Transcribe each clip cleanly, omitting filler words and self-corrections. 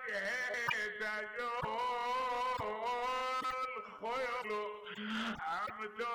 تجول الخيل أم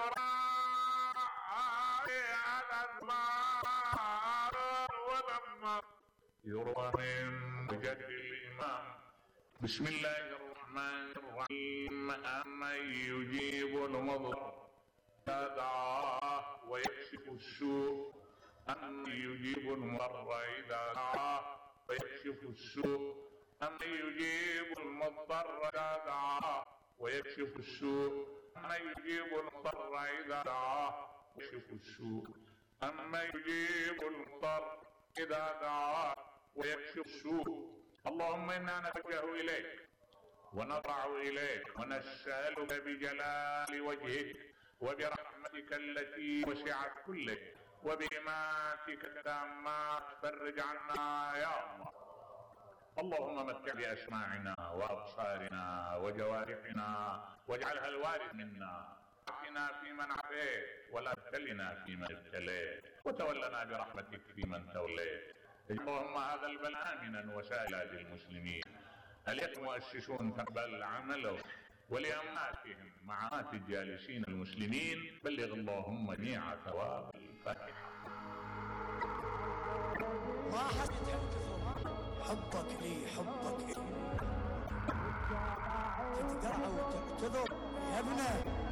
تراعي على الأسمار ولما يروى من جد الإمام. بسم الله الرحمن الرحيم. أمن يجيب المضطر إذا دعاه ويكشف السوء. أمن يجيب المضطر إذا دعاه ويكشف السوء. أمن يجيب المضطر إذا دعاه ويكشف السوء. أمن يجيب المضطر إذا دعاه ويكشف السوء. أمن يجيب المضطر إذا دعاه ويكشف السوء. اللهم إنا نتوجه إليك ونضرع إليك ونسألك بجلال وجهك وبرحمتك التي وسعت كل شيء وبإماتك التامات فرج عنا يا الله. اللهم متع بأسماعنا وأبصارنا وجوارحنا واجعلها الوارث منا. عافنا فيمن عافيت ولا تبتلنا فيمن ابتليت وتولنا برحمتك فيمن توليت. اللهم هذا البلاء آمنا وسائر المسلمين اليك مؤسسون تقبل عملهم ولأماتهم مع مات الجالسين المسلمين. بلغ اللهم جميع ثواب الفاتحة. ما حد يتحدث حبك لي حبك لي تتقرع وتعتذر يا ابنه.